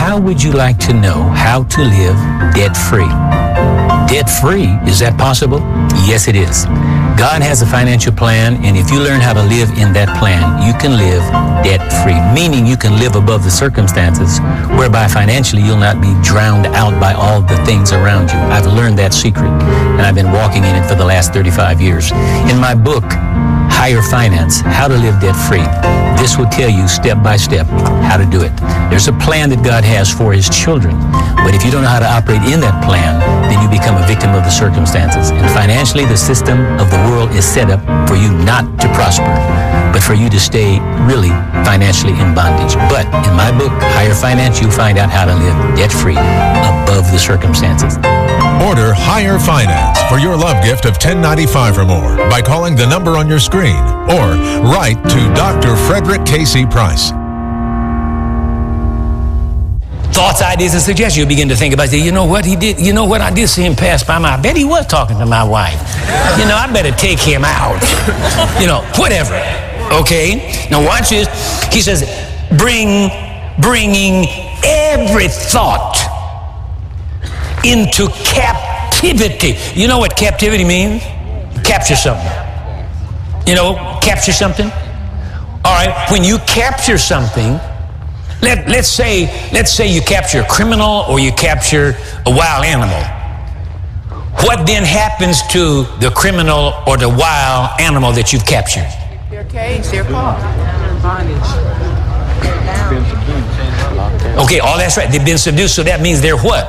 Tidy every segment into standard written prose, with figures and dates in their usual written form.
how would you like to know how to live debt-free? Debt-free, is that possible? Yes, it is. God has a financial plan, and if you learn how to live in that plan, you can live debt-free, meaning you can live above the circumstances, whereby financially you'll not be drowned out by all the things around you. I've learned that secret, and I've been walking in it for the last 35 years. In my book, Higher Finance, How to Live Debt-Free, this will tell you step by step how to do it. There's a plan that God has for His children, but if you don't know how to operate in that plan, then you become a victim of the circumstances. And financially, the system of the world is set up for you not to prosper, but for you to stay really financially in bondage. But in my book, Higher Finance, you'll find out how to live debt-free above the circumstances. Order Higher Finance for your love gift of $10.95 or more by calling the number on your screen or write to Dr. Frederick Casey Price. Thoughts, ideas, and suggestions. You begin to think about, you know what he did? You know what? I did see him pass by I bet he was talking to my wife. I better take him out. Whatever. Okay? Now watch this. He says, bringing every thought into captivity. You know what captivity means? Capture something. Capture something. All right, when you capture something, let's say you capture a criminal or you capture a wild animal. What then happens to the criminal or the wild animal that you've captured? They're caged, they're caught. Okay, that's right. They've been subdued, so that means they're what?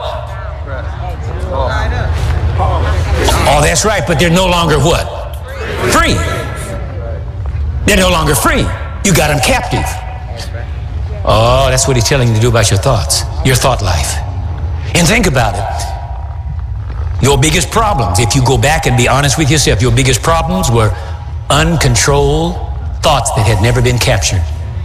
Oh, that's right, but they're no longer what? Free. They're no longer free. You got them captive. Oh, that's what he's telling you to do about your thoughts, your thought life. And think about it. Your biggest problems, if you go back and be honest with yourself, your biggest problems were uncontrolled thoughts that had never been captured.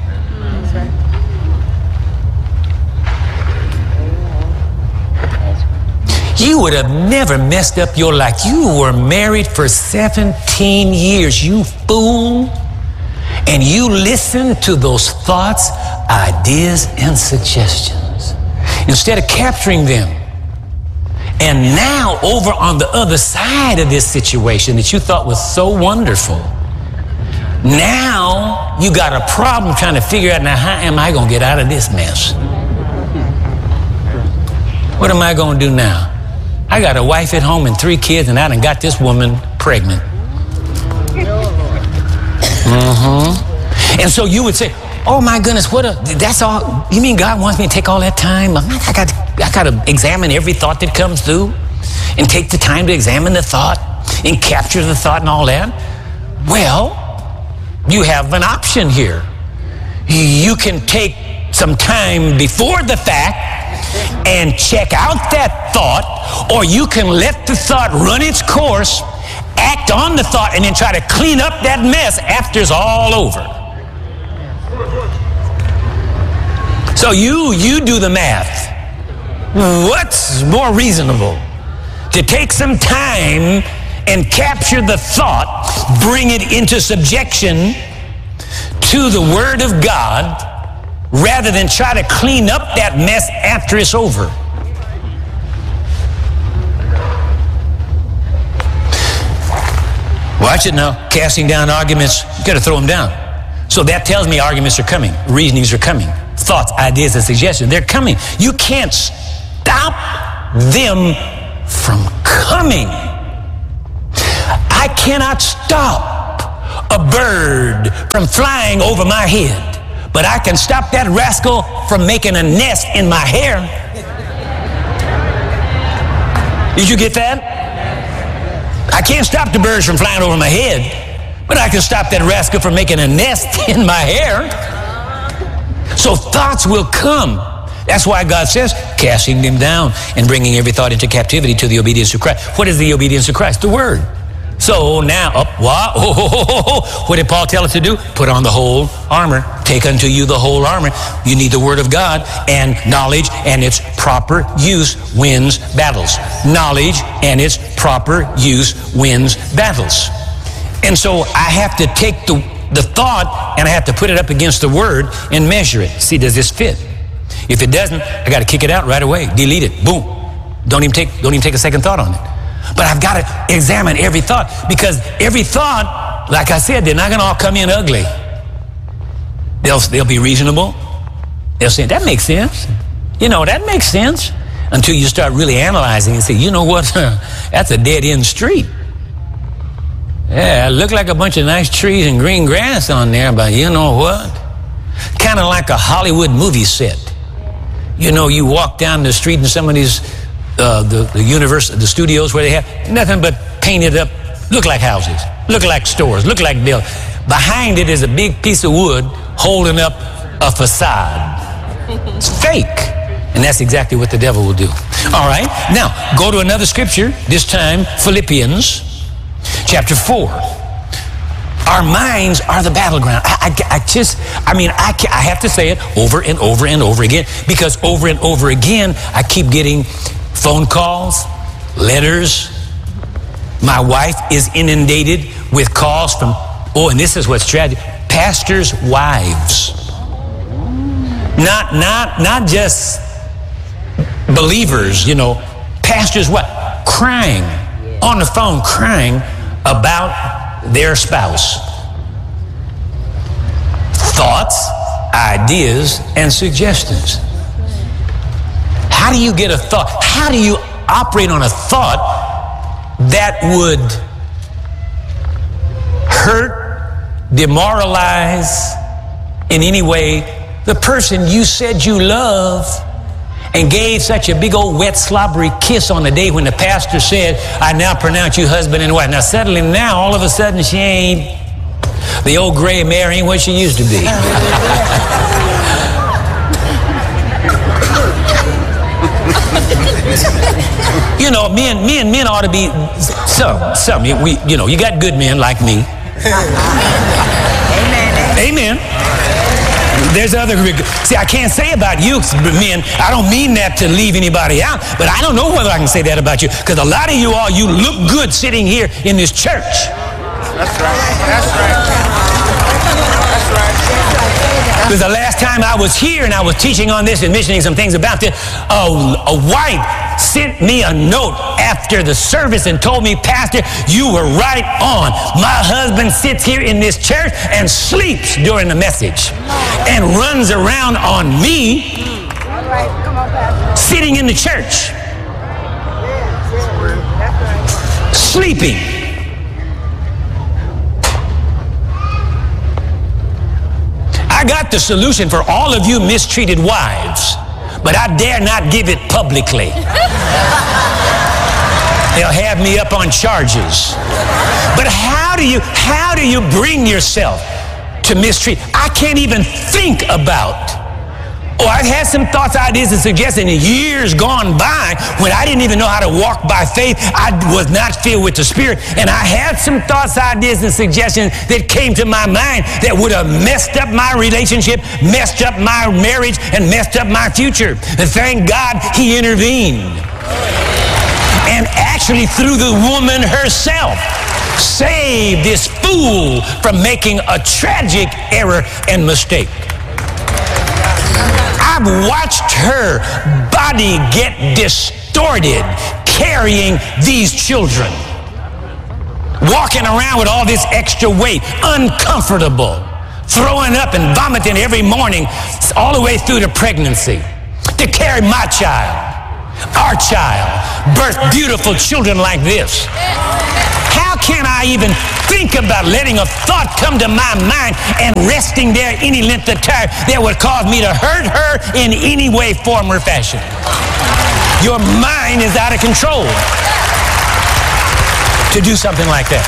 You would have never messed up your life. You were married for 17 years, you fool. And you listened to those thoughts, ideas, and suggestions instead of capturing them. And now over on the other side of this situation that you thought was so wonderful, now you got a problem trying to figure out, now how am I going to get out of this mess? What am I going to do now? I got a wife at home and 3 kids, and I done got this woman pregnant. And so you would say, oh my goodness, that's all, you mean God wants me to take all that time? I got to examine every thought that comes through and take the time to examine the thought and capture the thought and all that? Well, you have an option here. You can take some time before the fact and check out that thought, or you can let the thought run its course, act on the thought, and then try to clean up that mess after it's all over. So you do the math. What's more reasonable? To take some time and capture the thought, bring it into subjection to the Word of God, rather than try to clean up that mess after it's over. Watch it now. Casting down arguments, you got to throw them down. So that tells me arguments are coming, reasonings are coming, thoughts, ideas, and suggestions, they're coming. You can't stop them from coming. I cannot stop a bird from flying over my head, but I can stop that rascal from making a nest in my hair. Did you get that? I can't stop the birds from flying over my head, but I can stop that rascal from making a nest in my hair. So thoughts will come. That's why God says, casting them down and bringing every thought into captivity to the obedience of Christ. What is the obedience of Christ? The Word. So now, what did Paul tell us to do? Put on the whole armor. Take unto you the whole armor. You need the Word of God, and knowledge and its proper use wins battles. Knowledge and its proper use wins battles. And so I have to take the thought and I have to put it up against the Word and measure it. See, does this fit? If it doesn't, I got to kick it out right away. Delete it. Boom. Don't even take a second thought on it. But I've got to examine every thought, because every thought, like I said, they're not going to all come in ugly. They'll be reasonable. They'll say, that makes sense. That makes sense. Until you start really analyzing and say, you know what? That's a dead-end street. Yeah, it looked like a bunch of nice trees and green grass on there, but you know what? Kind of like a Hollywood movie set. You walk down the street in some of these, the studios where they have nothing but painted up, look like houses, look like stores, look like buildings. Behind it is a big piece of wood holding up a facade. It's fake. And that's exactly what the devil will do. All right. Now, go to another scripture, this time Philippians chapter 4. Our minds are the battleground. I have to say it over and over and over again, because over and over again, I keep getting phone calls, letters. My wife is inundated with calls from, and this is what's tragic, pastors' wives. Not just believers, pastors what? Crying on the phone, crying about their spouse. Thoughts, ideas, and suggestions. How do you get a thought? How do you operate on a thought that would hurt, demoralize in any way the person you said you love and gave such a big old wet slobbery kiss on the day when the pastor said, I now pronounce you husband and wife. Now suddenly now, all of a sudden, she ain't, the old gray mare ain't what she used to be. Men ought to be, some, you got good men like me. Amen. There's other, see, I can't say about you men, I don't mean that to leave anybody out, but I don't know whether I can say that about you, because a lot of you all, you look good sitting here in this church. That's right. Because the last time I was here and I was teaching on this and mentioning some things about this, a wife sent me a note after the service and told me, Pastor, you were right on. My husband sits here in this church and sleeps during the message and runs around on me sitting in the church, sleeping. I got the solution for all of you mistreated wives, but I dare not give it publicly. They'll have me up on charges. But how do you bring yourself to mistreat? I can't even think about. I've had some thoughts, ideas, and suggestions in years gone by when I didn't even know how to walk by faith. I was not filled with the Spirit. And I had some thoughts, ideas, and suggestions that came to my mind that would have messed up my relationship, messed up my marriage, and messed up my future. And thank God He intervened. And actually, through the woman herself, saved this fool from making a tragic error and mistake. I've watched her body get distorted carrying these children, walking around with all this extra weight, uncomfortable, throwing up and vomiting every morning all the way through the pregnancy, to carry my child, our child, birth beautiful children like this. How can I even think about letting a thought come to my mind and resting there any length of time that would cause me to hurt her in any way, form, or fashion? Your mind is out of control to do something like that.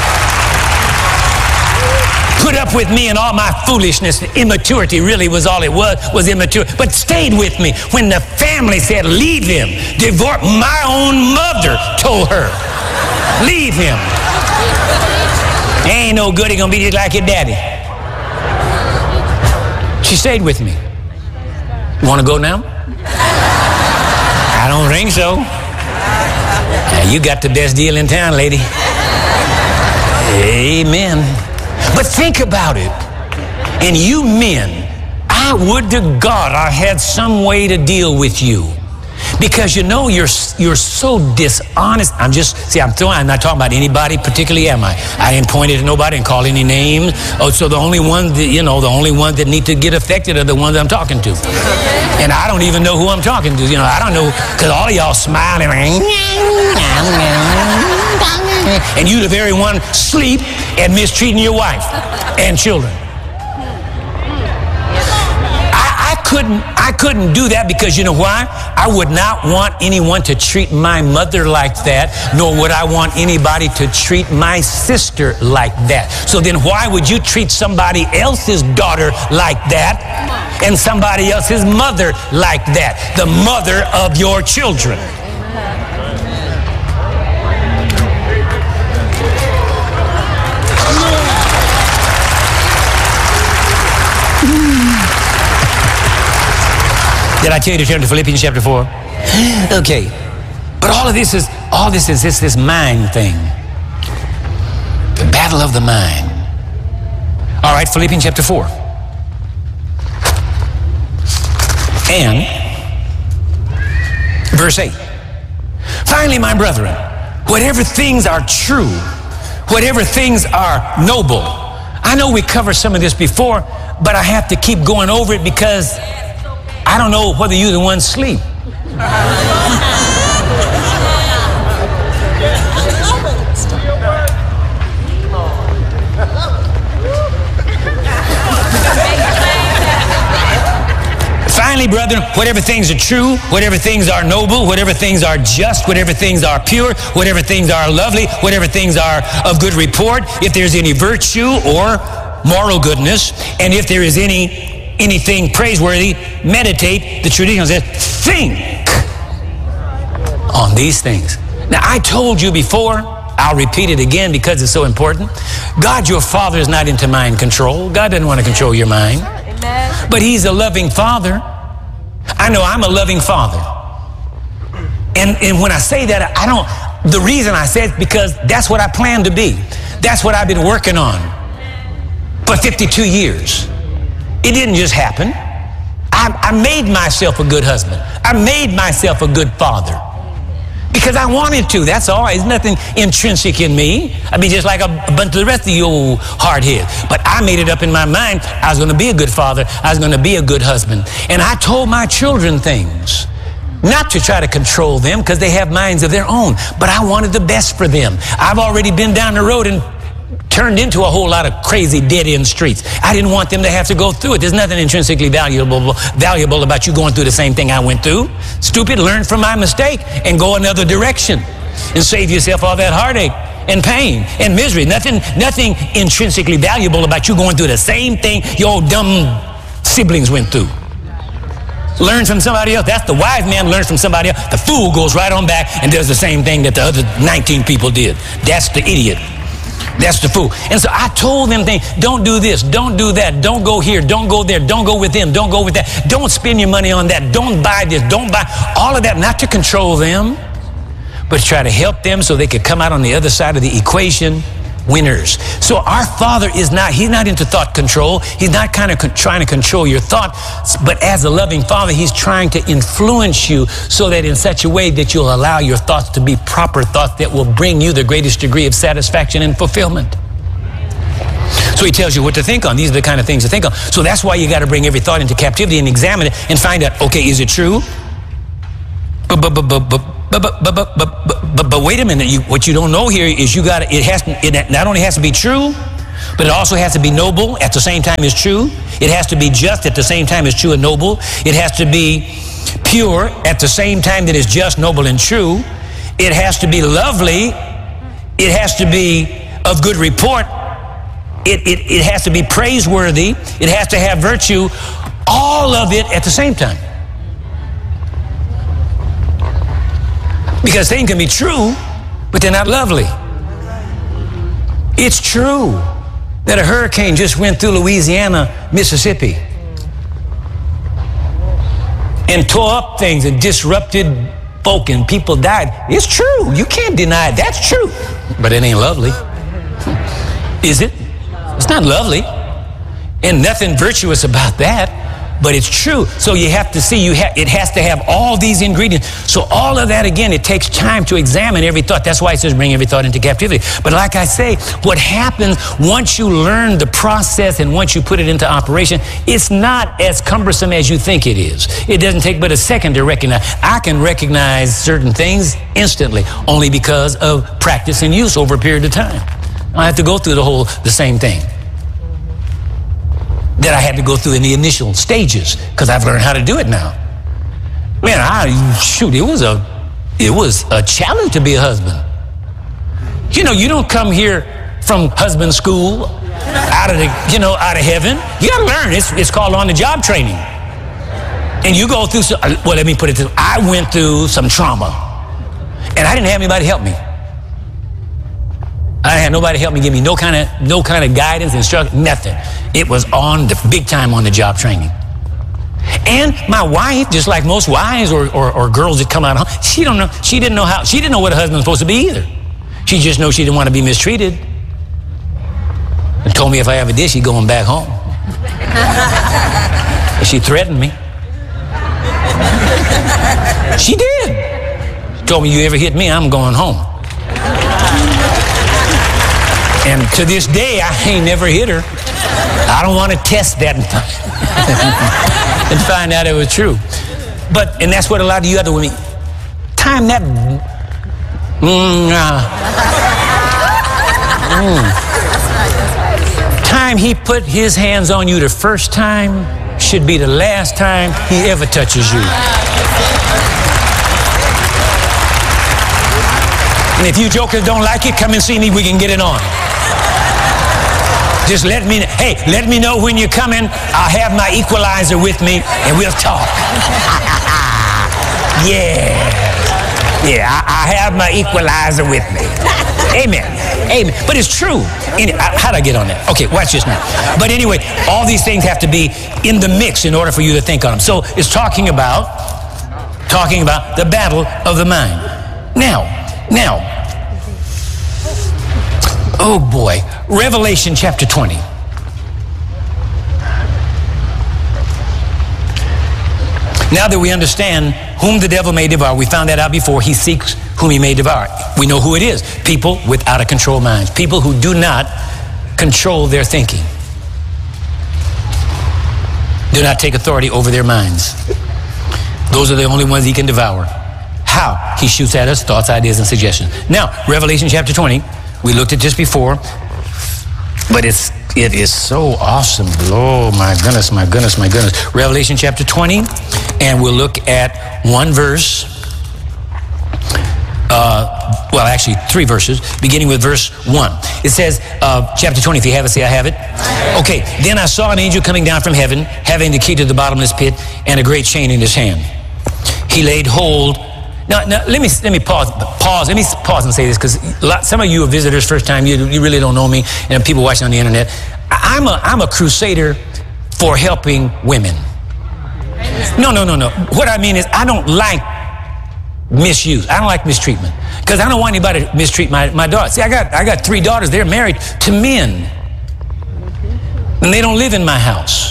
Put up with me and all my foolishness. Immaturity really was all it was immature. But stayed with me when the family said, leave him. Divorce. My own mother told her, leave him. Ain't no good, he gonna be just like your daddy. She stayed with me. You wanna go now? I don't think so. Now, you got the best deal in town, lady. Amen. But think about it. And you men, I I would to God I had some way to deal with you. Because you know you're so dishonest. I'm not talking about anybody particularly, am I? I didn't point it at nobody and call any names. Oh, so the only ones that need to get affected are the ones I'm talking to. And I don't even know who I'm talking to. I don't know, because all of y'all smiling. And you the very one sleep and mistreating your wife and children. I couldn't do that because you know why? I would not want anyone to treat my mother like that, nor would I want anybody to treat my sister like that. So then why would you treat somebody else's daughter like that and somebody else's mother like that? The mother of your children. Did I tell you to turn to Philippians chapter 4? Okay. But all this is this mind thing. The battle of the mind. All right, Philippians chapter 4. And verse 8. Finally, my brethren, whatever things are true, whatever things are noble. I know we covered some of this before, but I have to keep going over it because I don't know whether you're the one asleep. Finally, brethren, whatever things are true, whatever things are noble, whatever things are just, whatever things are pure, whatever things are lovely, whatever things are of good report, if there's any virtue or moral goodness, and if there is anything praiseworthy, meditate, the tradition says, think on these things. Now, I told you before, I'll repeat it again because it's so important. God, your Father, is not into mind control. God doesn't want to control your mind. Amen. But He's a loving Father. I know I'm a loving Father. And when I say that, the reason I say it because that's what I plan to be. That's what I've been working on for 52 years. It didn't just happen. I made myself a good husband. I made myself a good father. Because I wanted to, that's all. There's nothing intrinsic in me. I mean, just like a bunch of the rest of you old hardheads. But I made it up in my mind. I was going to be a good father. I was going to be a good husband. And I told my children things. Not to try to control them because they have minds of their own. But I wanted the best for them. I've already been down the road and turned into a whole lot of crazy dead-end streets. I didn't want them to have to go through it. There's nothing intrinsically valuable about you going through the same thing I went through. Stupid, learn from my mistake and go another direction and save yourself all that heartache and pain and misery. Nothing intrinsically valuable about you going through the same thing your old dumb siblings went through. Learn from somebody else. That's the wise man learns from somebody else. The fool goes right on back and does the same thing that the other 19 people did. That's the idiot. That's the fool. And so I told them things. Don't do this. Don't do that. Don't go here. Don't go there. Don't go with them. Don't go with that. Don't spend your money on that. Don't buy this. Don't buy all of that. Not to control them, but to try to help them so they could come out on the other side of the equation winners. So our Father he's not into thought control. He's not trying to control your thoughts, but as a loving Father, He's trying to influence you so that in such a way that you'll allow your thoughts to be proper thoughts that will bring you the greatest degree of satisfaction and fulfillment. So He tells you what to think on. These are the kind of things to think on. So that's why you got to bring every thought into captivity and examine it and find out, okay, is it true? But wait a minute. What you don't know here is it not only has to be true, but it also has to be noble at the same time as true. It has to be just at the same time as true and noble. It has to be pure at the same time that it's just, noble, and true. It has to be lovely. It has to be of good report. It has to be praiseworthy. It has to have virtue. All of it at the same time. Because things can be true, but they're not lovely. It's true that a hurricane just went through Louisiana, Mississippi, and tore up things and disrupted folk and people died. It's true. You can't deny it. That's true. But it ain't lovely. Is it? It's not lovely. And nothing virtuous about that. but it's true. So you have to see, it has to have all these ingredients. So all of that, again, it takes time to examine every thought. That's why it says bring every thought into captivity. But like I say, what happens once you learn the process and once you put it into operation, it's not as cumbersome as you think it is. It doesn't take but a second to recognize. I can recognize certain things instantly, only because of practice and use over a period of time. I have to go through the same thing that I had to go through in the initial stages, because I've learned how to do it now. Man, it was a challenge to be a husband. You know, you don't come here from husband school out of heaven. You got to learn. It's called on-the-job training. And you go through let me put it this way. I went through some trauma, and I didn't have anybody help me. I had nobody help me, give me no kind of guidance, instruction, nothing. It was on the big time on the job training. And my wife, just like most wives or girls that come out of home, she didn't know what a husband was supposed to be either. She just knows she didn't want to be mistreated. And told me if I ever did, she'd going back home. And she threatened me. She did. She told me, you ever hit me, I'm going home. And to this day, I ain't never hit her. I don't want to test that and find out it was true. And that's what a lot of you other women, time that. Time he put his hands on you the first time should be the last time he ever touches you. And if you jokers don't like it, come and see me, we can get it on. Just let me know when you're coming. I'll have my equalizer with me and we'll talk. I have my equalizer with me. Amen. But it's true. How'd I get on that? Okay, watch this now. But anyway, all these things have to be in the mix in order for you to think on them. So it's talking about the battle of the mind. Now, oh boy, Revelation chapter 20. Now that we understand whom the devil may devour, we found that out before. He seeks whom he may devour. We know who it is. People with out of control minds. People who do not control their thinking. Do not take authority over their minds. Those are the only ones he can devour. How? He shoots at us thoughts, ideas, and suggestions. Now, Revelation chapter 20. We looked at this before, but it is so awesome. Oh, my goodness. Revelation chapter 20, and we'll look at one verse. Actually 3 verses, beginning with verse 1. It says, chapter 20, if you have it, say I have it. Okay, then I saw an angel coming down from heaven, having the key to the bottomless pit and a great chain in his hand. He laid hold. Now let me pause. Let me pause and say this, because some of you are visitors, first time. You really don't know me, and people watching on the internet. I'm a crusader for helping women. No. What I mean is, I don't like misuse. I don't like mistreatment, because I don't want anybody to mistreat my daughter. See, I got 3 daughters. They're married to men, and they don't live in my house.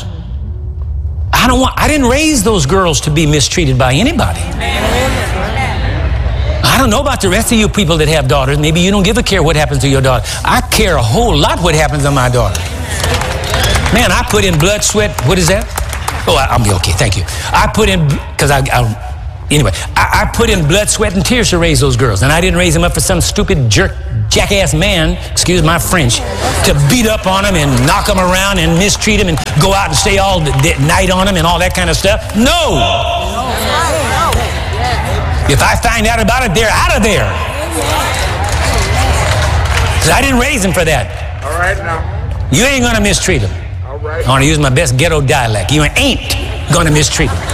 I didn't raise those girls to be mistreated by anybody. I don't know about the rest of you people that have daughters. Maybe you don't give a care what happens to your daughter. I care a whole lot what happens to my daughter. Man, I put in blood, sweat. What is that? Oh, I'll be okay. Thank you. I put in, because I put in blood, sweat, and tears to raise those girls. And I didn't raise them up for some stupid jackass man, excuse my French, to beat up on them and knock them around and mistreat them and go out and stay all night on them and all that kind of stuff. No. If I find out about it, they're out of there. Because I didn't raise them for that. All right now. You ain't going to mistreat them. All right. I want to use my best ghetto dialect. You ain't going to mistreat them.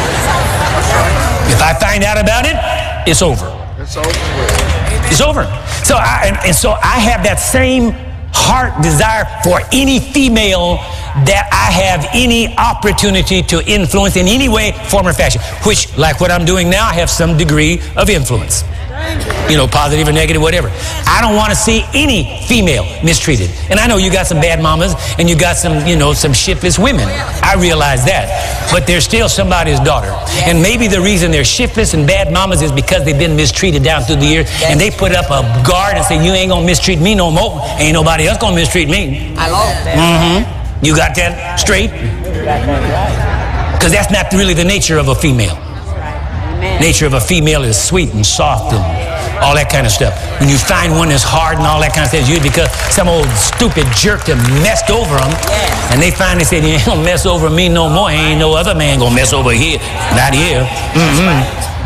If I find out about it, it's over. It's over. It's over. So I have that same heart desire for any female that I have any opportunity to influence in any way, form, or fashion. Which, like what I'm doing now, I have some degree of influence. positive or negative, whatever. I don't want to see any female mistreated. And I know you got some bad mamas and you got some, some shiftless women. I realize that. But they're still somebody's daughter. And maybe the reason they're shiftless and bad mamas is because they've been mistreated down through the years. And they put up a guard and say, you ain't going to mistreat me no more. Ain't nobody else going to mistreat me. I love that. Mm-hmm. You got that straight? Because that's not really the nature of a female. Nature of a female is sweet and soft and all that kind of stuff. When you find one that's hard and all that kind of stuff, it's usually because some old stupid jerk that messed over them. And they finally said, you ain't going to mess over me no more. Ain't no other man going to mess over here. Not here. Mm-hmm.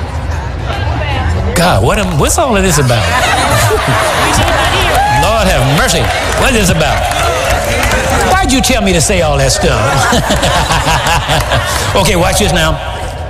God, what's all of this about? Lord have mercy. What is this about? Why'd you tell me to say all that stuff? Okay, watch this now.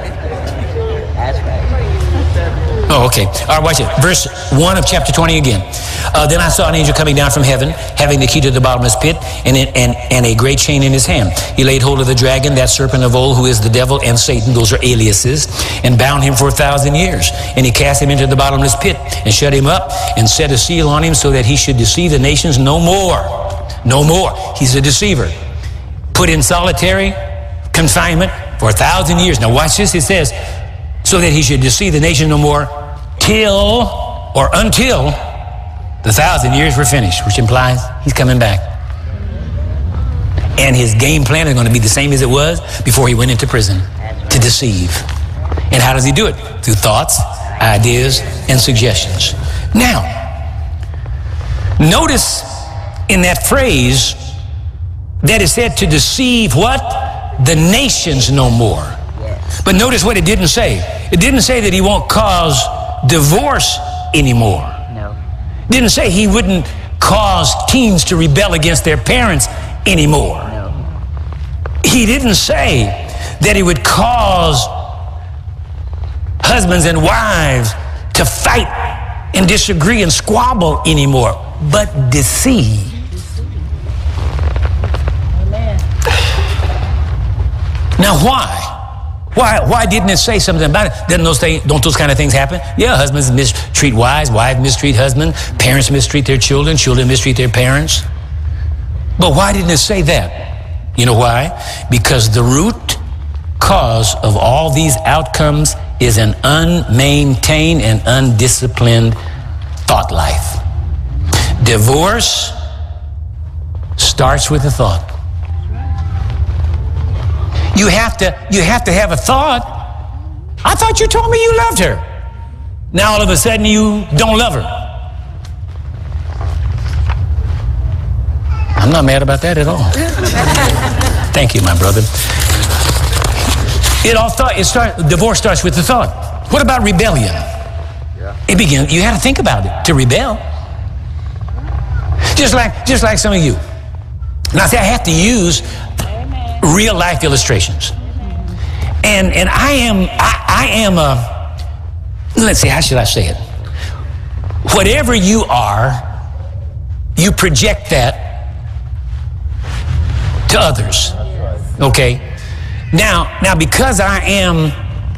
Oh, okay. All right, watch it. Verse 1 of chapter 20 again. Then I saw an angel coming down from heaven, having the key to the bottomless pit and a great chain in his hand. He laid hold of the dragon, that serpent of old, who is the devil and Satan, those are aliases, and bound him for 1,000 years. And he cast him into the bottomless pit and shut him up and set a seal on him so that he should deceive the nations no more. No more. He's a deceiver. Put in solitary confinement for 1,000 years. Now watch this. It says, so that he should deceive the nation no more until the 1,000 years were finished, which implies he's coming back. And his game plan is going to be the same as it was before he went into prison, to deceive. And how does he do it? Through thoughts, ideas, and suggestions. Now, notice in that phrase that is said to deceive what? The nations no more. But notice what it didn't say. It didn't say that he won't cause divorce anymore. No. It didn't say he wouldn't cause teens to rebel against their parents anymore. No. He didn't say that he would cause husbands and wives to fight and disagree and squabble anymore, but deceive. Now why? Why didn't it say something about it? Don't those kind of things happen? Yeah, husbands mistreat wives, wives mistreat husbands, parents mistreat their children, children mistreat their parents. But why didn't it say that? You know why? Because the root cause of all these outcomes is an unmaintained and undisciplined thought life. Divorce starts with a thought. You have to have a thought. I thought you told me you loved her. Now all of a sudden you don't love her. I'm not mad about that at all. Thank you, my brother. Divorce starts with the thought. What about rebellion? You had to think about it to rebel. Just like some of you. Now see, I have to use real life illustrations. And I am let's see, how should I say it? Whatever you are, you project that to others. Okay? Now because I'm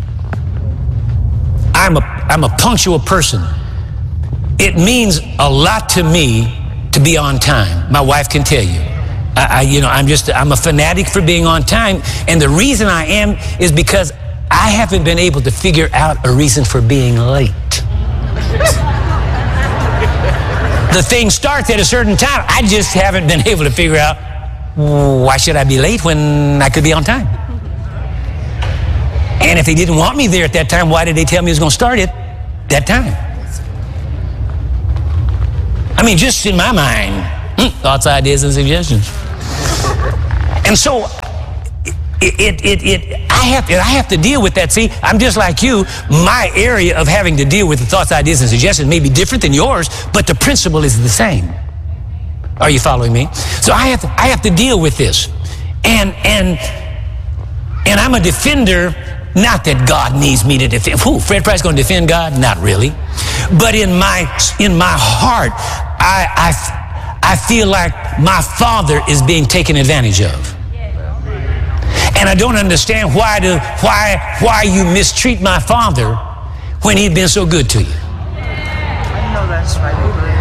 a punctual person, it means a lot to me to be on time. My wife can tell you. I'm a fanatic for being on time. And the reason I am is because I haven't been able to figure out a reason for being late. The thing starts at a certain time. I just haven't been able to figure out, why should I be late when I could be on time? And if they didn't want me there at that time, why did they tell me it was going to start at that time? I mean, just in my mind, thoughts, ideas, and suggestions. And so I have to deal with that. See, I'm just like you. My area of having to deal with the thoughts, ideas, and suggestions may be different than yours, but the principle is the same. Are you following me? So I have to deal with this. And I'm a defender. Not that God needs me to defend. Fred Price going to defend God? Not really. But in my heart, I feel like my father is being taken advantage of. And I don't understand why you mistreat my father when he'd been so good to you. That's right.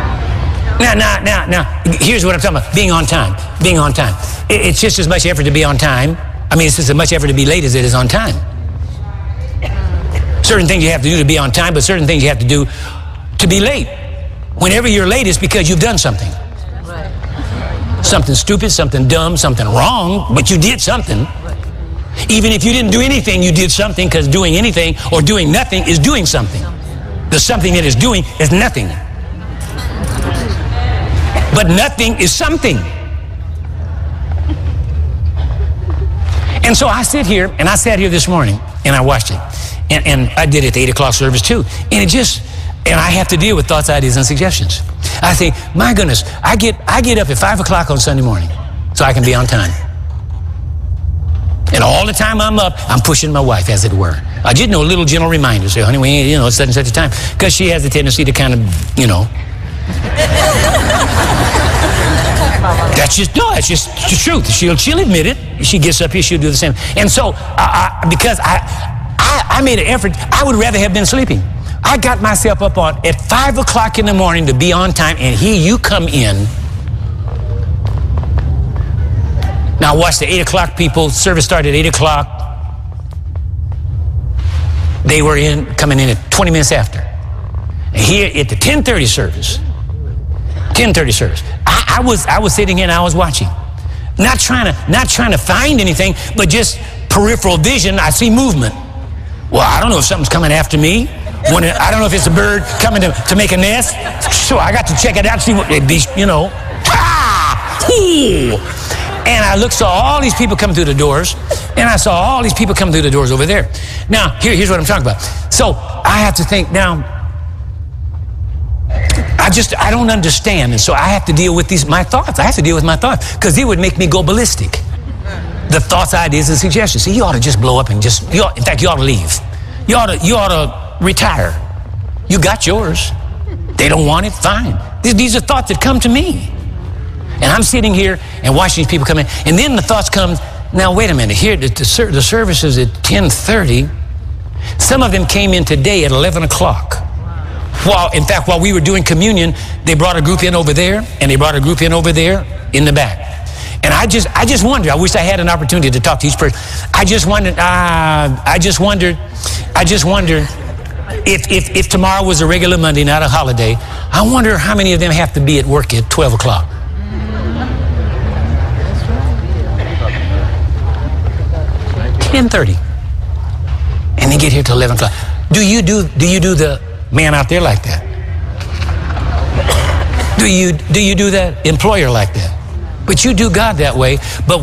Now, here's what I'm talking about. Being on time. Being on time. It's just as much effort to be on time. I mean, it's just as much effort to be late as it is on time. Certain things you have to do to be on time, but certain things you have to do to be late. Whenever you're late, it's because you've done something. Something stupid, something dumb, something wrong, but you did something. Even if you didn't do anything, you did something, because doing anything or doing nothing is doing something. The something that is doing is nothing. But nothing is something. And so I sit here, and I sat here this morning, and I watched it. And I did it at the 8 o'clock service too. And I have to deal with thoughts, ideas, and suggestions. I think, my goodness, I get up at 5 o'clock on Sunday morning so I can be on time. And all the time I'm up, I'm pushing my wife, as it were. I just know a little gentle reminder. Say, honey, we ain't, it's such and such a time. Because she has a tendency to kind of, That's just the truth. She'll admit it. She gets up here, she'll do the same. And so, because I made an effort, I would rather have been sleeping. I got myself up at 5 o'clock in the morning to be on time, and here you come in. Now watch the 8 o'clock people. Service started at 8 o'clock. They were coming in at 20 minutes after. And here at the 10:30 service, I was sitting here and I was watching. Not trying to find anything, but just peripheral vision. I see movement. Well, I don't know if something's coming after me. I don't know if it's a bird coming to make a nest. So I got to check it out, see what it be, And I saw all these people come through the doors, and I saw all these people come through the doors over there. Now, here's what I'm talking about. So I have to think now. I don't understand, and so I have to deal with my thoughts. I have to deal with my thoughts because they would make me go ballistic. The thoughts, ideas, and suggestions. See, you ought to just blow up and in fact, you ought to leave. You ought to retire. You got yours. They don't want it, fine. These are thoughts that come to me. And I'm sitting here and watching these people come in. And then the thoughts come, now wait a minute, here the service is at 10:30. Some of them came in today at 11 o'clock. While we were doing communion, they brought a group in over there, and they brought a group in over there in the back. And I just wondered, I wish I had an opportunity to talk to each person. I just wondered if tomorrow was a regular Monday, not a holiday, I wonder how many of them have to be at work at 12 o'clock. Right. 10:30. And they get here till 11 o'clock. Do you do the man out there like that? Do you do that employer like that? But you do God that way. But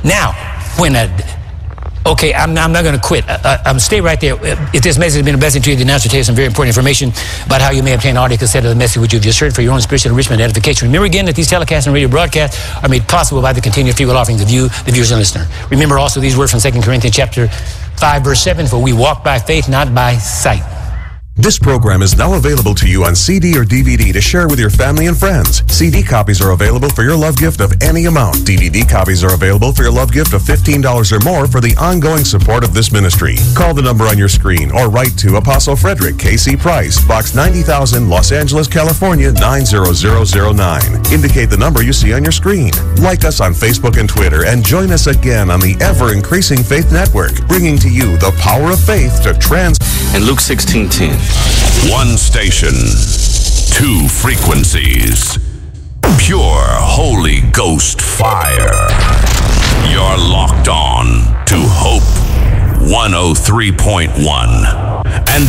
I'm not going to quit. Stay right there. If this message has been a blessing to you, the announcer will tell you some very important information about how you may obtain audio cassette of the message which you've just heard for your own spiritual enrichment and edification. Remember again that these telecasts and radio broadcasts are made possible by the continued free will offerings of you, the viewers and listener. Remember also these words from 2 Corinthians chapter 5, verse 7, for we walk by faith, not by sight. This program is now available to you on CD or DVD to share with your family and friends. CD copies are available for your love gift of any amount. DVD copies are available for your love gift of $15 or more for the ongoing support of this ministry. Call the number on your screen or write to Apostle Frederick K.C. Price, Box 90,000, Los Angeles, California, 90009. Indicate the number you see on your screen. Like us on Facebook and Twitter and join us again on the ever-increasing Faith Network, bringing to you the power of faith to In Luke 16:10. One station, two frequencies, pure Holy Ghost fire. You're locked on to Hope 103.1 and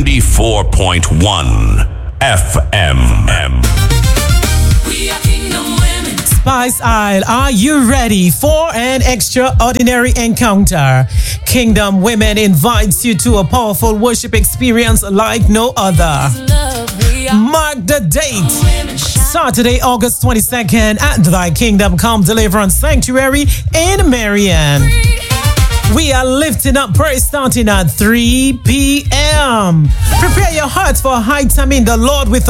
94.1 FM. We are Kingdom Women. Spice Isle, are you ready for an extraordinary encounter? Kingdom Women invites you to a powerful worship experience like no other. Mark the date, Saturday, August 22nd at Thy Kingdom Come Deliverance Sanctuary in Marion. We are lifting up praise starting at 3 p.m. Prepare your hearts for a high time in the Lord with